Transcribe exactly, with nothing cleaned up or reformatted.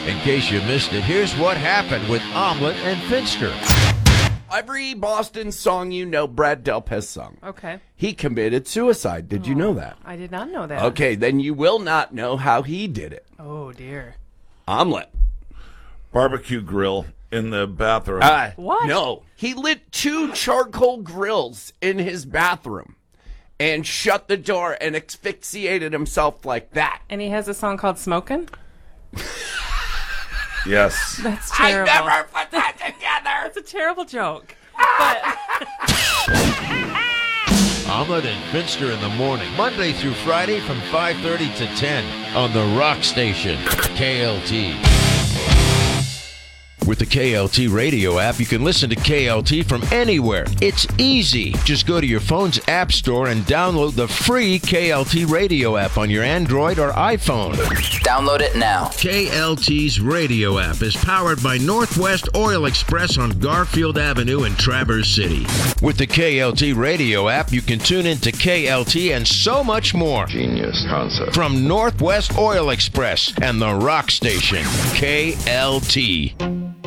In case you missed it, here's what happened with Omelet and Finster. Every Boston song you know, Brad Delp has sung. Okay. He committed suicide. Did you know that? I did not know that. Okay, then you will not know how he did it. Oh, dear. Omelet. Barbecue grill in the bathroom. Uh, What? No. He lit two charcoal grills in his bathroom and shut the door and asphyxiated himself like that. And he has a song called Smokin'? Yes. That's terrible. I never put that together. That's a terrible joke. But Omelet and Finster in the morning, Monday through Friday from five thirty to ten on the Rock Station, K L T. With the K L T radio app, you can listen to K L T from anywhere. It's easy. Just go to your phone's app store and download the free K L T radio app on your Android or iPhone. Download it now. K L T's radio app is powered by Northwest Oil Express on Garfield Avenue in Traverse City. With the K L T radio app, you can tune into K L T and so much more. Genius concept. From Northwest Oil Express and the Rock Station, K L T.